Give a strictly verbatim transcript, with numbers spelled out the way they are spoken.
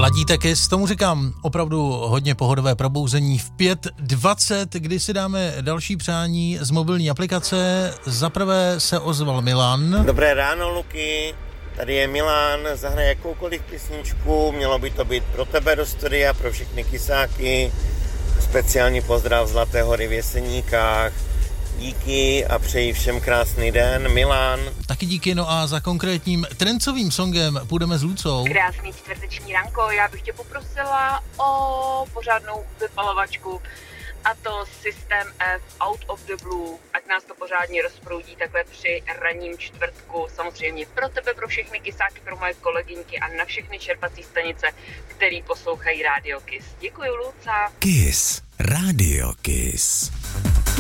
Ladíte Kiss, tomu říkám opravdu hodně pohodové probouzení v pět dvacet, kdy si dáme další přání z mobilní aplikace. Zaprvé se ozval Milan. Dobré ráno, Luky. Tady je Milan, zahraj jakoukoliv písničku, mělo by to být pro tebe do studia, pro všechny kysáky. Speciální pozdrav z Zlaté hory v Jeseníkách. Díky a přeji všem krásný den, Milan. Taky díky, no a za konkrétním trencovým songem půjdeme s Lucou. Krásný čtvrteční ranko, já bych tě poprosila o pořádnou vypalovačku, a to System F, Out of the Blue, ať nás to pořádně rozproudí takhle při ranním čtvrtku. Samozřejmě pro tebe, pro všechny kysáky, pro moje kolegyňky a na všechny čerpací stanice, který poslouchají Radio Kiss. Děkuji, Luca. Kiss, Radio Kiss.